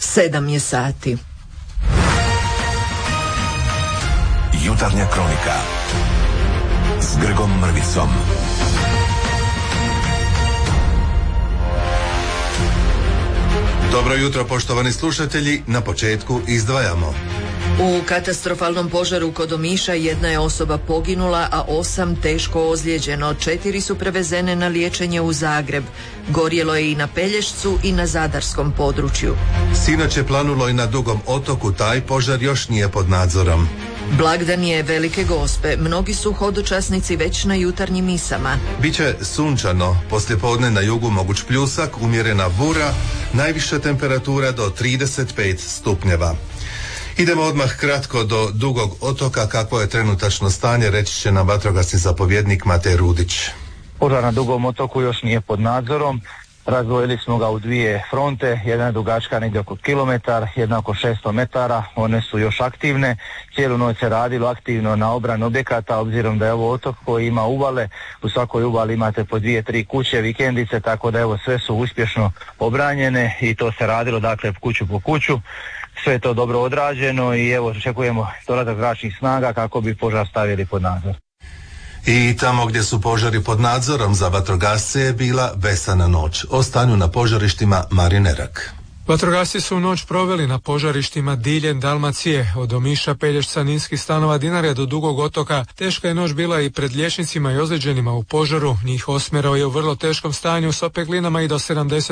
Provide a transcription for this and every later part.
7 je sati. Jutarnja kronika s Grgom Mrvicom. Dobro jutro, poštovani slušatelji, na početku izdvajamo. U katastrofalnom požaru kod Omiša 1 je osoba poginula, a 8 teško ozlijeđeno. 4 su prevezene na liječenje u Zagreb. Gorjelo je i na Pelješcu i na zadarskom području. Sinoć je planulo i na Dugom otoku, taj požar još nije pod nadzorom. Blagdan je Velike Gospe, mnogi su hodočasnici već na jutarnjim misama. Biće sunčano, poslijepodne na jugu moguć pljusak, umjerena bura, najviša temperatura do 35 stupnjeva. Idemo odmah kratko do Dugog otoka, kakvo je trenutačno stanje, reći će nam vatrogasni zapovjednik Matej Rudić. Požar na Dugom otoku još nije pod nadzorom. Razdvojili smo ga u 2 fronte, jedna je dugačka negdje oko kilometar, jedna oko 600 metara, one su još aktivne. Cijelu noć se radilo aktivno na obrani objekata, obzirom da je ovo otok koji ima uvale, u svakoj uvali imate po 2-3 kuće, vikendice, tako da evo sve su uspješno obranjene i to se radilo dakle kuću po kuću. Sve je to dobro odrađeno i evo očekujemo dolazak zračnih snaga kako bi požar stavili pod nadzor. I tamo gdje su požari pod nadzorom za vatrogasce je bila vesana noć. O stanju na požarištima Marin Erak. Vatrogasci su noć proveli na požarištima diljem Dalmacije, od Omiša, Pelješca, Ninskih Stanova, Dinarja do Dugog otoka. Teška je noć bila i pred liječnicima i ozlijeđenima u požaru. Njih 8 je u vrlo teškom stanju s opeklinama i do 70%.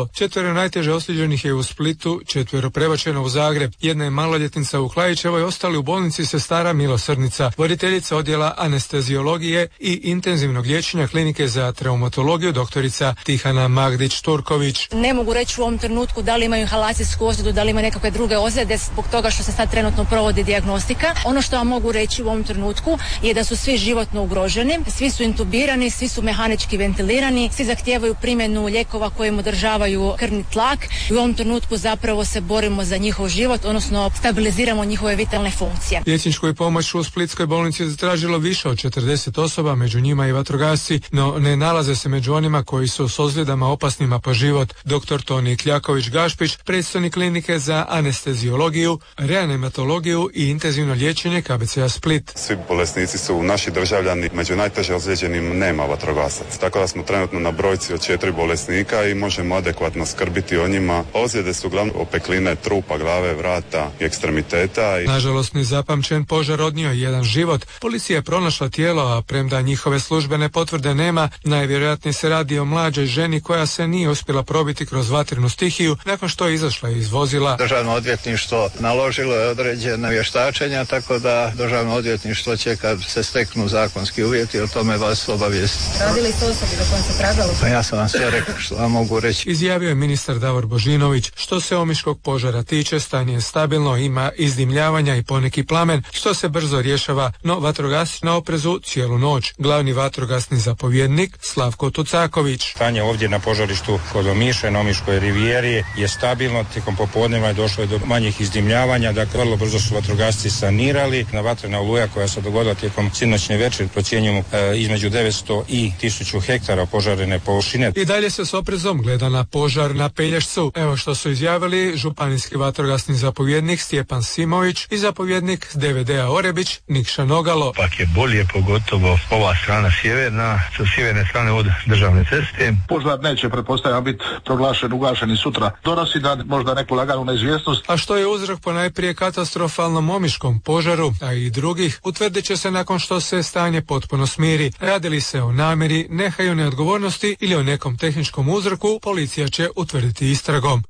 4 najteže ozlijeđenih je u Splitu, 4 prebačeno u Zagreb. 1 je maloljetnica u Klajićevoj, ostali u bolnici Sestara Milosrdnica. Voditeljica odjela anesteziologije i intenzivnog liječenja klinike za traumatologiju doktorica Tihana Magdić-Turković. Ne mogu reći u ovom trenutku da li imaju inhalacijsku ozljedu, da li imaju nekakve druge ozljede zbog toga što se sad trenutno provodi dijagnostika. Ono što vam mogu reći u ovom trenutku je da su svi životno ugroženi, svi su intubirani, svi su mehanički ventilirani, svi zahtijevaju primjenu lijekova koji im održavaju krvni tlak i u ovom trenutku zapravo se borimo za njihov život, odnosno stabiliziramo njihove vitalne funkcije. Liječničku je pomoć u Splitskoj bolnici zatražilo više od 40 osoba, među njima i vatrogasci, no ne nalaze se među onima koji su s ozljedama opasnima po život. Dr. Toni Kljaković Gašpić, predstojnik klinike za anesteziologiju, reanimatologiju i intenzivno liječenje KBC-a Split. Svi bolesnici su naši državljani, među najteže ozlijeđenim nema vatrogasac. Tako da smo trenutno na brojci od 4 bolesnika i možemo adekvatno skrbiti o njima. Ozljede su uglavnom opekline trupa, glave, vrata i ekstremiteta. Nažalost, nezapamćen požar odnio je jedan život. Policija je pronašla tijelo, a premda njihove službene potvrde nema, najvjerojatnije se radi o mlađoj ženi koja se nije uspjela probiti kroz vatrenu stihiju nakon što je izašla iz vozila. Državno odvjetništvo naložilo je određena vještačenja, tako da Državno odvjetništvo će, kad se steknu zakonski uvjeti, o tome vas obavijestiti. Radili ste osobi za kojom se tragalo? Pa ja sam vam sve rekao što vam mogu reći. Izjavio je ministar Davor Božinović. Što se omiškog požara tiče, stanje je stabilno, ima izdimljavanja i poneki plamen, što se brzo rješava, no vatrogasci na oprezu cijelu noć. Glavni vatrogasni zapovjednik Slavko Tucaković. Stanje ovdje na požarištu kod Omiša, na Omiškoj rivijeri je stabilno, tijekom popodneva je došlo do manjih izdimljavanja, dakle vrlo brzo su vatrogasci sanirali. Na vatrena oluja koja se dogodila tijekom sinoćne večeri procjenjujemo između 900 i 1000 hektara požarene površine. I dalje se s oprezom gleda na požar na Pelješcu. Evo što su izjavili županijski vatrogasni zapovjednik Stjepan Simović i zapovjednik DVD-a Orebić Nikša Nogalo. Pak je bolje, pogotovo ova strana sjeverna, sa sjeverne strane od državne ceste. Požar neće, pretpostavljam, biti proglašen, ugašen i sutra. Donosi da možda neku laganu neizvjesnost. A što je uzrok ponajprije katastrofalnom omiškom požaru, a i drugih, utvrdit će se nakon što se stanje potpuno smiri. Radi li se o namjeri, nehaju neodgovornosti ili o nekom tehničkom uzroku, policija će utvrditi istragom.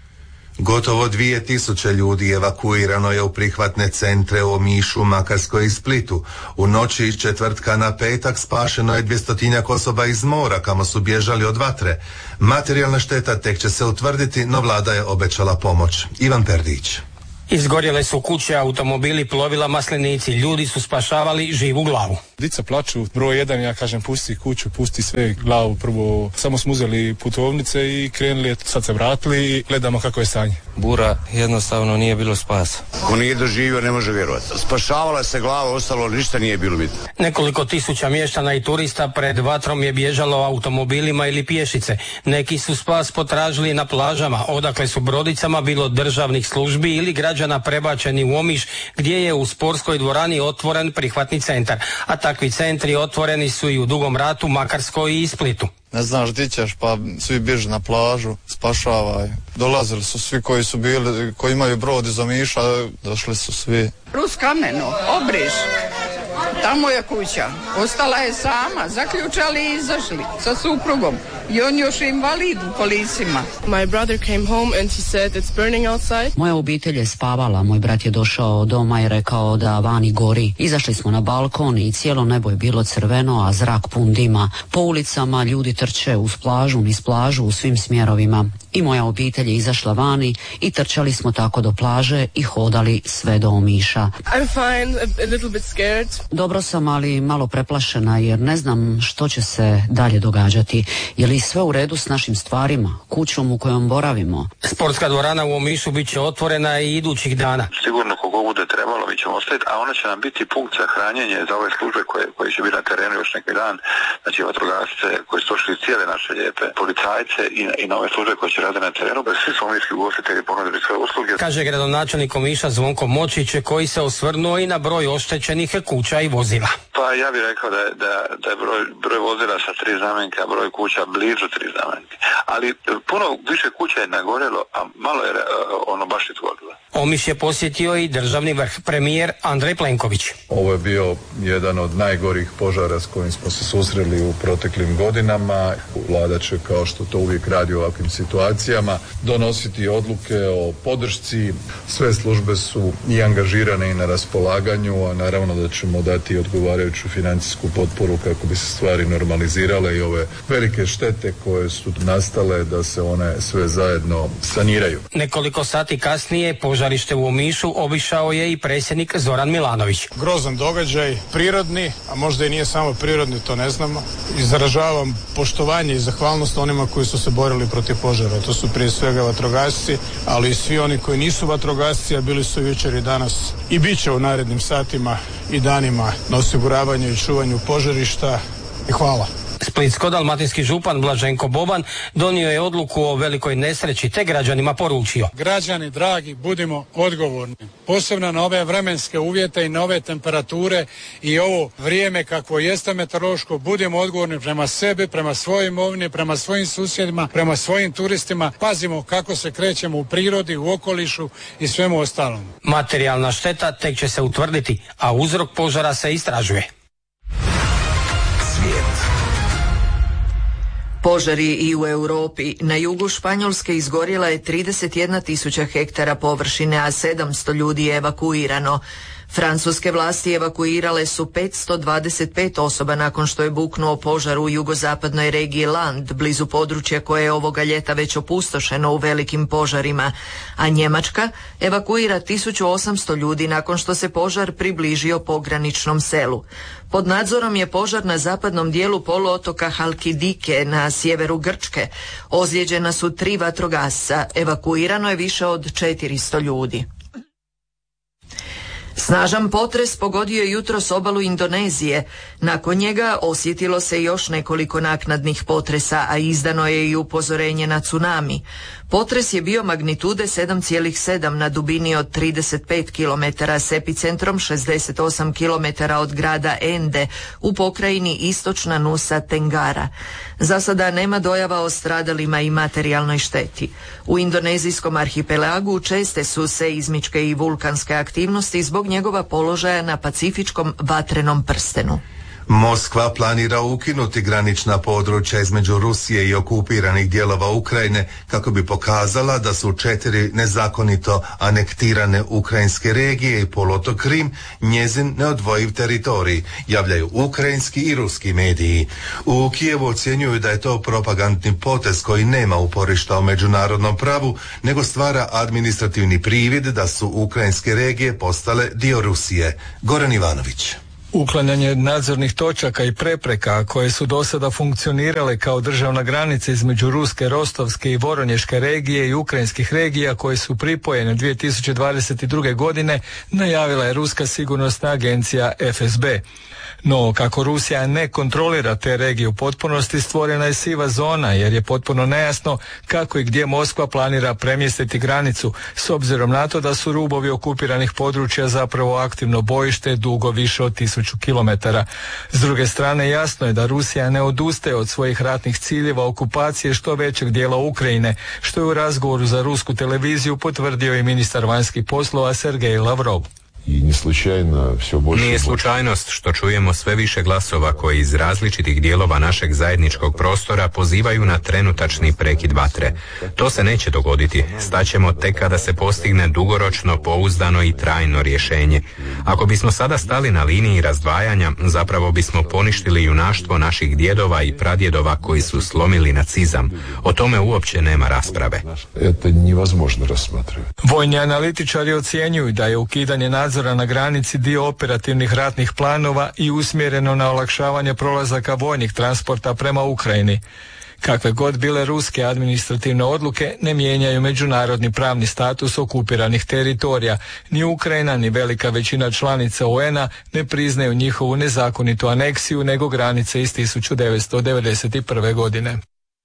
Gotovo 2000 ljudi evakuirano je u prihvatne centre u Omišu, Makarskoj i Splitu. U noći iz četvrtka na petak spašeno je 200 osoba iz mora kamo su bježali od vatre. Materijalna šteta tek će se utvrditi, no vlada je obećala pomoć. Ivan Perdić. Izgorjele su kuće, automobili, plovila, maslenici. Ljudi su spašavali živu glavu. Dica plaču, broj 1, ja kažem pusti kuću, pusti sve, glavu prvo, samo smo uzeli putovnice i krenuli, sad se vratili i gledamo kako je stanje. Bura, jednostavno nije bilo spasa. Ko nije doživio ne može vjerovati. Spašavala se glava, ostalo ništa nije bilo bitno. Nekoliko tisuća mještana i turista pred vatrom je bježalo automobilima ili pješice. Neki su spas potražili na plažama, odakle su brodicama bilo državnih službi ili građana prebačeni u Omiš, gdje je u sportskoj dvorani otvoren prihvatni centar. A takvi centri otvoreni su i u Dugom Ratu, Makarskoj i Splitu. Ne znaš gdje ćeš, pa svi bježe na plažu, spašavaj. Dolazili su svi koji su bili, koji imaju brod iz Omiša, došli su svi. Rus Kameno, Obriš, tamo je kuća. Ostala je sama, zaključali i izašli sa suprugom. I on još invalid u kolicima. My brother came home and he said it's burning outside. Moja obitelj je spavala, moj brat je došao doma i rekao da vani gori. Izašli smo na balkon i cijelo nebo je bilo crveno, a zrak pun dima. Po ulicama ljudi trče uz plažu, niz plažu, u svim smjerovima. I moja obitelj je izašla vani i trčali smo tako do plaže i hodali sve do Omiša. I'm fine, a little bit scared. Dobro sam, ali malo preplašena jer ne znam što će se dalje događati. Je li sve u redu s našim stvarima, kućom u kojom boravimo? Sportska dvorana u Omišu bit će otvorena i idućih dana. Sigurno koliko bude trebalo mi ćemo ostaviti, a ona će nam biti punkt za hranjenje za ove službe koje će biti na terenu još neki dan. Znači vatrogasce koji su došli iz cijele naše lijepe, policajce i na ove službe koje će raditi na terenu. Svi su omiški ugostitelji ponudili svoje usluge. Kaže gradonačelnik Omiša Zvonko Močić, koji se osvrnuo i na broj oštećenih kuća i vozila. Pa ja bih rekao da je broj vozila sa 3 znamenke, a broj kuća blizu 3 znamenke. Ali puno više kuća je nagorelo, a malo je baš izgorilo. Omiš je posjetio i državni vrh, premijer Andrej Plenković. Ovo je bio jedan od najgorih požara s kojim smo se susreli u proteklim godinama. Vlada će, kao što to uvijek radi u ovakvim situacijama, donositi odluke o podršci. Sve službe su i angažirane i na raspolaganju, a naravno da ćemo dati odgovarajuću financijsku potporu kako bi se stvari normalizirale i ove velike štete koje su nastale da se one sve zajedno saniraju. Nekoliko sati kasnije požarište u Omišu obišao je i predsjednik Zoran Milanović. Grozan događaj, prirodni, a možda i nije samo prirodni, to ne znamo. Izražavam poštovanje i zahvalnost onima koji su se borili protiv požara. To su prije svega vatrogasci, ali i svi oni koji nisu vatrogasci, a bili su jučer i danas i bit će u narednim satima i danima na osiguravanju i čuvanju požarišta i hvala. Splitsko-dalmatinski župan Blaženko Boban donio je odluku o velikoj nesreći te građanima poručio. Građani dragi, budimo odgovorni. Posebno na ove vremenske uvjete i na ove temperature i ovo vrijeme kakvo jeste meteorološko, budimo odgovorni prema sebi, prema svojoj imovini, prema svojim susjedima, prema svojim turistima. Pazimo kako se krećemo u prirodi, u okolišu i svemu ostalom. Materijalna šteta tek će se utvrditi, a uzrok požara se istražuje. Požari i u Europi. Na jugu Španjolske izgorjela je 31.000 hektara površine, a 700 ljudi je evakuirano. Francuske vlasti evakuirale su 525 osoba nakon što je buknuo požar u jugozapadnoj regiji Land, blizu područja koje je ovoga ljeta već opustošeno u velikim požarima, a Njemačka evakuira 1800 ljudi nakon što se požar približio pograničnom selu. Pod nadzorom je požar na zapadnom dijelu poluotoka Halkidike na sjeveru Grčke. Ozlijeđena su 3 vatrogasca, evakuirano je više od 400 ljudi. Snažan potres pogodio je jutros obalu Indonezije. Nakon njega osjetilo se još nekoliko naknadnih potresa, a izdano je i upozorenje na tsunami. Potres je bio magnitude 7,7 na dubini od 35 km s epicentrom 68 km od grada Ende u pokrajini istočna Nusa Tenggara. Za sada nema dojava o stradalima i materijalnoj šteti. U indonezijskom arhipelagu česte su seizmičke i vulkanske aktivnosti zbog njegova položaja na pacifičkom vatrenom prstenu. Moskva planira ukinuti granična područja između Rusije i okupiranih dijelova Ukrajine kako bi pokazala da su 4 nezakonito anektirane ukrajinske regije i poluotok Krim njezin neodvojiv teritorij, javljaju ukrajinski i ruski mediji. U Kijevu ocjenjuju da je to propagandni potez koji nema uporišta u međunarodnom pravu, nego stvara administrativni privid da su ukrajinske regije postale dio Rusije. Goran Ivanović. Uklanjanje nadzornih točaka i prepreka koje su do sada funkcionirale kao državna granica između Ruske, Rostovske i Voronješke regije i ukrajinskih regija koje su pripojene 2022. godine najavila je Ruska sigurnosna agencija FSB. No, kako Rusija ne kontrolira te regije u potpunosti, stvorena je siva zona jer je potpuno nejasno kako i gdje Moskva planira premjestiti granicu, s obzirom na to da su rubovi okupiranih područja zapravo aktivno bojište dugo više od 1000 kilometara. S druge strane, jasno je da Rusija ne odustaje od svojih ratnih ciljeva okupacije što većeg dijela Ukrajine, što je u razgovoru za rusku televiziju potvrdio i ministar vanjskih poslova Sergej Lavrov. Nije slučajnost što čujemo sve više glasova koji iz različitih dijelova našeg zajedničkog prostora pozivaju na trenutačni prekid vatre. To se neće dogoditi, staćemo tek kada se postigne dugoročno, pouzdano i trajno rješenje. Ako bismo sada stali na liniji razdvajanja, zapravo bismo poništili junaštvo naših djedova i pradjedova koji su slomili nacizam. O tome uopće nema rasprave. Vojni analitičari ocjenjuju da je ukidanje nadzora na granici dio operativnih ratnih planova i usmjereno na olakšavanje prolazaka vojnih transporta prema Ukrajini. Kakve god bile ruske administrativne odluke ne mijenjaju međunarodni pravni status okupiranih teritorija. Ni Ukrajina ni velika većina članica UN-a ne priznaju njihovu nezakonitu aneksiju nego granice iz 1991. godine.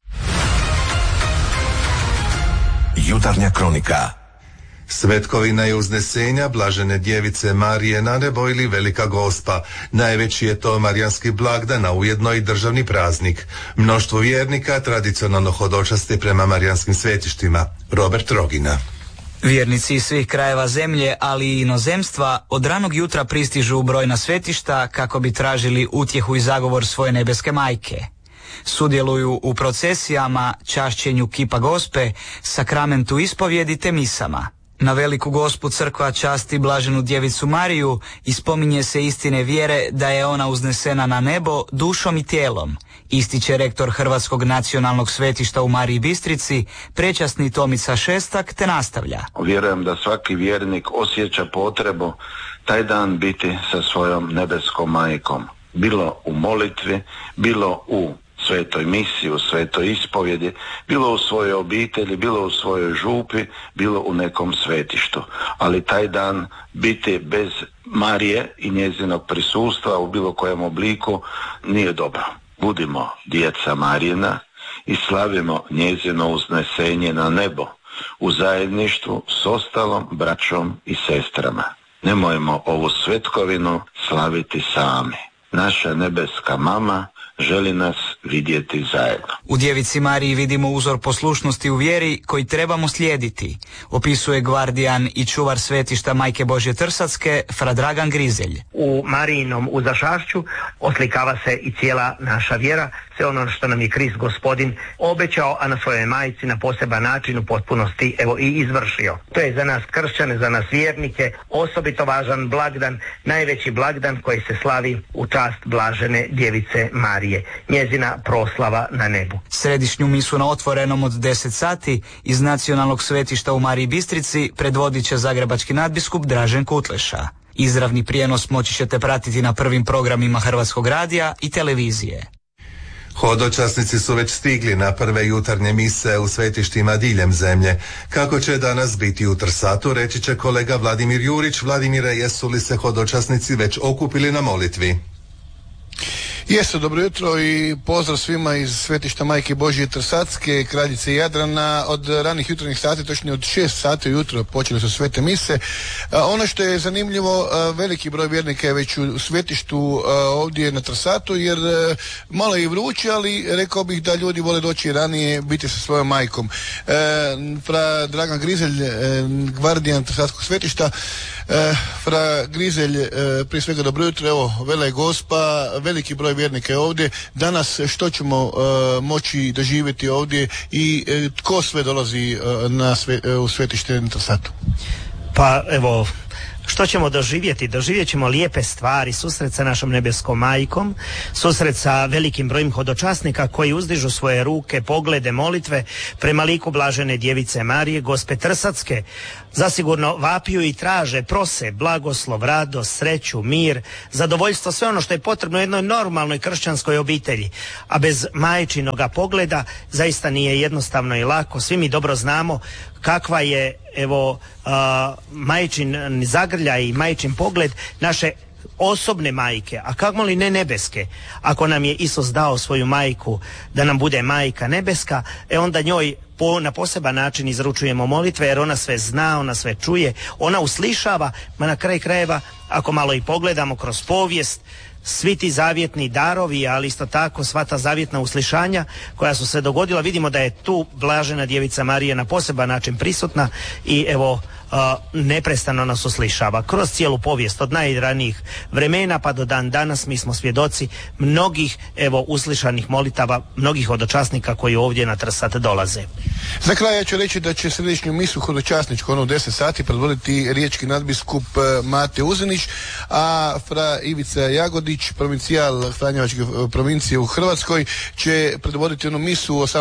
Jutarnja kronika. Svetkovina je uznesenja blažene djevice Marije na nebo ili Velika Gospa. Najveći je to marijanski blagdan, a ujedno i državni praznik. Mnoštvo vjernika tradicionalno hodočasti prema marijanskim svetištima. Robert Rogina. Vjernici iz svih krajeva zemlje, ali i inozemstva, od ranog jutra pristižu u brojna svetišta kako bi tražili utjehu i zagovor svoje nebeske majke. Sudjeluju u procesijama, čašćenju kipa Gospe, sakramentu ispovjedi te misama. Na Veliku Gospu crkva časti blaženu djevicu Mariju i spominje se istine vjere da je ona uznesena na nebo dušom i tijelom, ističe rektor Hrvatskog nacionalnog svetišta u Mariji Bistrici, prečasni Tomica Šestak, te nastavlja. Vjerujem da svaki vjernik osjeća potrebu taj dan biti sa svojom nebeskom majkom, bilo u molitvi, bilo u svetoj misiji, u svetoj ispovjedi, bilo u svojoj obitelji, bilo u svojoj župi, bilo u nekom svetištu. Ali taj dan biti bez Marije i njezinog prisustva u bilo kojem obliku nije dobro. Budimo djeca Marijina i slavimo njezino uznesenje na nebo u zajedništvu s ostalom braćom i sestrama. Nemojmo ovu svetkovinu slaviti sami. Naša nebeska mama želi nas vidjeti zajedno. U djevici Mariji vidimo uzor poslušnosti u vjeri koji trebamo slijediti, opisuje gvardijan i čuvar svetišta Majke Božje Trsatske, fra Dragan Grizelj. U Marijinom uzašašću oslikava se i cijela naša vjera, sve ono što nam je Krist Gospodin obećao, a na svojoj majci na poseban način u potpunosti evo i izvršio. To je za nas kršćane, za nas vjernike osobito važan blagdan, najveći blagdan koji se slavi u čast blažene djevice Marije, njezina proslava na nebu. Središnju misu na otvorenom od 10 sati iz nacionalnog svetišta u Mariji Bistrici predvodit će zagrebački nadbiskup Dražen Kutleša. Izravni prijenos moći ćete pratiti na prvim programima Hrvatskog radija i televizije. Hodočasnici su već stigli na prve jutarnje mise u svetištima diljem zemlje. Kako će danas biti u Trsatu, reći će kolega Vladimir Jurić. Vladimire, jesu li se hodočasnici već okupili na molitvi? Jesu, dobro jutro i pozdrav svima iz svetišta Majke Božje Trsatske, Kraljice Jadrana. Od ranih jutarnjih sati, točnije od 6 sati ujutro počeli su svete mise. Ono što je zanimljivo, veliki broj vjernika je već u svetištu ovdje na Trsatu, jer malo je vruće, ali rekao bih da ljudi vole doći ranije, biti sa svojom majkom. Fra Dragan Grizelj, gvardijan Trsatskog svetišta. Fra Grizelj, prije svega dobro jutro, evo, Vela je Gospa, veliki broj vjernika je ovdje. Danas što ćemo moći doživjeti ovdje i tko sve dolazi u svetište na Trsatu? Pa evo, što ćemo doživjeti? Doživjet ćemo lijepe stvari, susret sa našom nebeskom majkom, susret sa velikim brojem hodočasnika koji uzdižu svoje ruke, poglede, molitve prema liku blažene djevice Marije, Gospe Trsatske. Zasigurno vapiju i traže, prose blagoslov, radost, sreću, mir, zadovoljstvo, sve ono što je potrebno jednoj normalnoj kršćanskoj obitelji. A bez majčinoga pogleda zaista nije jednostavno i lako. Svi mi dobro znamo kakva je majčin zagrljaj i majčin pogled naše osobne majke, a kako li ne nebeske. Ako nam je Isus dao svoju majku da nam bude majka nebeska, onda njoj na poseban način izručujemo molitve, jer ona sve zna, ona sve čuje, ona uslišava, ma na kraj krajeva, ako malo i pogledamo kroz povijest, svi ti zavjetni darovi, ali isto tako sva ta zavjetna uslišanja koja su se dogodila, vidimo da je tu blažena djevica Marija na poseban način prisutna i neprestano nas uslišava. Kroz cijelu povijest od najranijih vremena pa do dan danas mi smo svjedoci mnogih uslišanih molitava, mnogih hodočasnika koji ovdje na Trsat dolaze. Za kraj ja ću reći da će središnju misu hodočasničku u 10 sati predvoditi riječki nadbiskup Mate Uzinić, a fra Ivica Jagodić, provincijal Franjevačke provincije u Hrvatskoj, će predvoditi onu misu u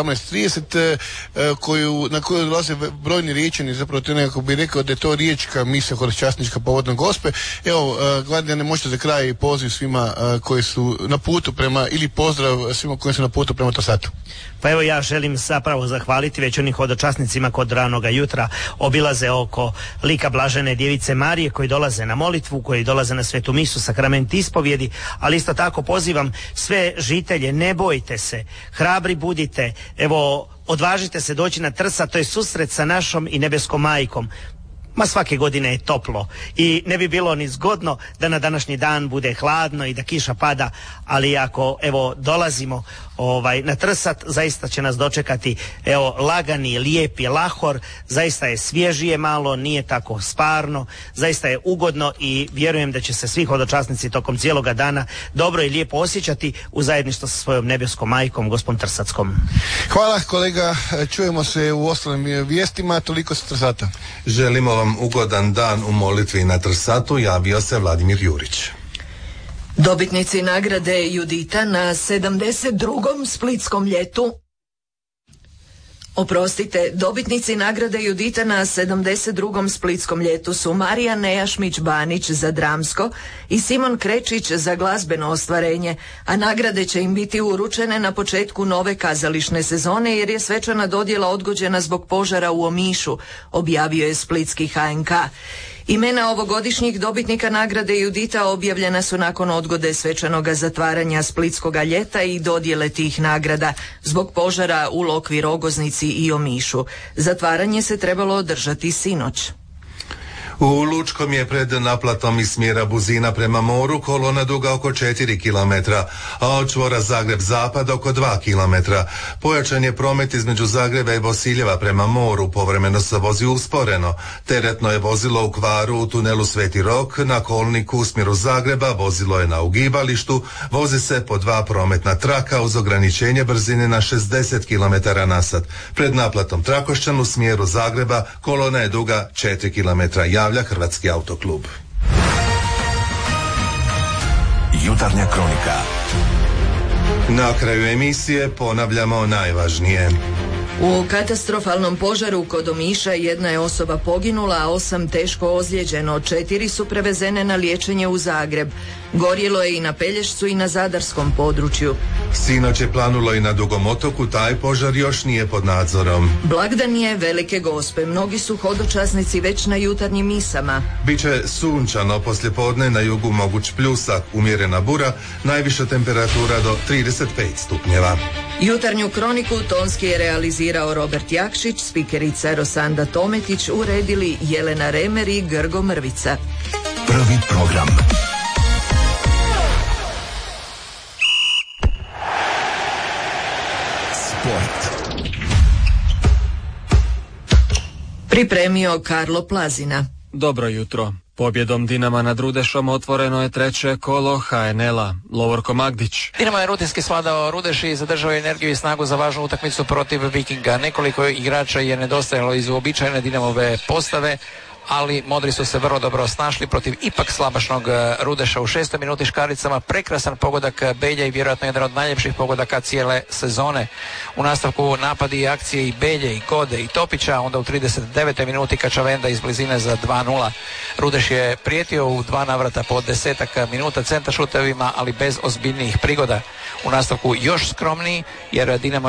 18:30 na koju dolaze brojni riječani, zapravo to nekako bi rekao da je to riječka misa hodočasnička povodom Gospe. Evo, gledajte, možete za kraj poziv svima koji su na putu prema, ili pozdrav svima koji su na putu prema Trsatu. Pa evo, ja želim zapravo zahvaliti već onih hodočasnicima kod ranoga jutra obilaze oko lika blažene djevice Marije, koji dolaze na molitvu, koji dolaze na svetu misu, sakrament ispovjedi, ali isto tako pozivam sve žitelje, ne bojte se, hrabri budite, evo, odvažite se doći na Trsat, to je susret sa našom i nebeskom majkom. Ma svake godine je toplo i ne bi bilo ni zgodno da na današnji dan bude hladno i da kiša pada, ali ako dolazimo na Trsat, zaista će nas dočekati lagani, lijepi lahor, zaista je svježije malo, nije tako sparno, zaista je ugodno i vjerujem da će se svi hodočasnici tokom cijeloga dana dobro i lijepo osjećati u zajedništvu sa svojom nebeskom majkom, Gospom Trsatskom. Hvala kolega, čujemo se u ostalim vijestima, toliko sa Trsata. Želimo vam ugodan dan u molitvi na Trsatu, javio se Vladimir Jurić. Dobitnici nagrade Judita na 72. Splitskom ljetu. Dobitnici nagrade Judita na 72. Splitskom ljetu su Marija Nejašmić-Banić za dramsko i Simon Krečić za glazbeno ostvarenje, a nagrade će im biti uručene na početku nove kazališne sezone jer je svečana dodjela odgođena zbog požara u Omišu, objavio je splitski HNK. Imena ovogodišnjih dobitnika nagrade Judita objavljena su nakon odgode svečanoga zatvaranja Splitskoga ljeta i dodjele tih nagrada zbog požara u Lokvi, Rogoznici i Omišu. Zatvaranje se trebalo održati sinoć. U Lučkom je pred naplatom iz smjera Buzina prema moru kolona duga oko 4 km, a od čvora Zagreb-Zapad oko 2 km. Pojačan je promet između Zagreba i Bosiljeva prema moru, povremeno se vozi usporeno. Teretno je vozilo u kvaru u tunelu Sveti Rok, na kolniku u smjeru Zagreba vozilo je na ugibalištu, vozi se po 2 prometna traka uz ograničenje brzine na 60 km na sat. Pred naplatom Trakošćan u smjeru Zagreba kolona je duga 4 km. Javlja Hrvatski autoklub. Jutarnja kronika. Na kraju emisije ponavljamo najvažnije. U katastrofalnom požaru kod Omiša jedna je osoba poginula, a 8 teško ozlijeđeno, 4 su prevezene na liječenje u Zagreb. Gorjelo je i na Pelješcu i na zadarskom području. Sinoć je planulo i na Dugom otoku, taj požar još nije pod nadzorom. Blagdan je Velike Gospe, mnogi su hodočasnici već na jutarnjim misama. Biće sunčano, poslijepodne na jugu moguć pljusak, umjerena bura, najviša temperatura do 35 stupnjeva. Jutarnju kroniku tonski je realizirao Robert Jakšić, spikerica Rosanda Tometić, uredili Jelena Remer i Grgo Mrvica. Prvi program. Sport. Pripremio Karlo Plazina. Dobro jutro. Pobjedom Dinama nad Rudešom otvoreno je treće kolo HNL-a. Lovorko Magdić. Dinamo je rutinski svladao Rudeš i zadržao energiju i snagu za važnu utakmicu protiv Vikinga. Nekoliko igrača je nedostajalo iz uobičajene Dinamove postave, ali Modri su se vrlo dobro snašli protiv ipak slabašnog Rudeša u 6. minuti škaricama. Prekrasan pogodak Belje i vjerojatno jedan od najljepših pogodaka cijele sezone. U nastavku napadi i akcije i Belje, i Kode, i Topića, onda u 39. minuti Kačavenda iz blizine za 2:0. Rudeš je prijetio u 2 navrata po 10 minuta centaršutevima, ali bez ozbiljnijih prigoda. U nastavku još skromniji, jer Dinamo